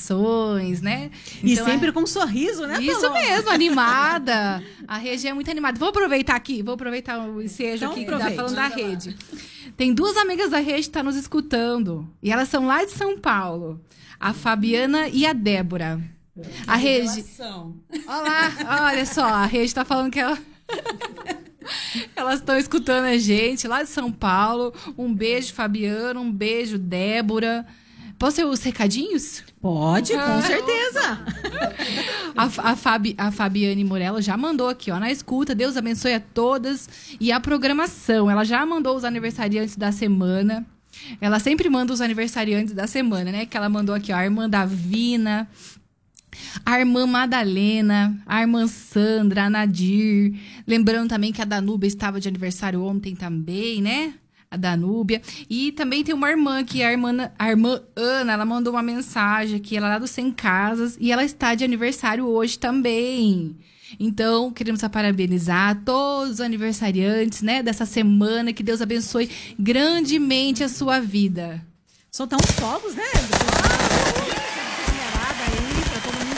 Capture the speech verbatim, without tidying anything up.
corações, né? E Então, sempre é... com um sorriso, né, Isso Paloma? mesmo, animada. A Rede é muito animada. Vou aproveitar aqui, vou aproveitar o ensejo Então, aqui que aproveite. tá falando da Rede. Tem duas amigas da Rede que estão nos escutando. E elas são lá de São Paulo. A Fabiana e a Débora. A Rede... Olha lá, olha só, a Rede tá falando que ela... Elas estão escutando a gente lá de São Paulo. Um beijo, Fabiana. Um beijo, Débora. Posso ter os recadinhos? Pode, com Ah, certeza. A, a, Fabi, a Fabiane Morello já mandou aqui, ó, na escuta. Deus abençoe a todas. E a programação. Ela já mandou os aniversariantes da semana. Ela sempre manda os aniversariantes da semana, né? Que ela mandou aqui, ó, a irmã Davina, a irmã Madalena, a irmã Sandra, a Nadir. Lembrando também que a Danúbia estava de aniversário ontem também, né? A Danúbia. E também tem uma irmã aqui, a irmã, a irmã Ana. Ela mandou uma mensagem aqui, ela é lá do Sem Casas. E ela está de aniversário hoje também. Então, queremos parabenizar todos os aniversariantes, né? Dessa semana. Que Deus abençoe grandemente a sua vida. Soltar uns fogos, né?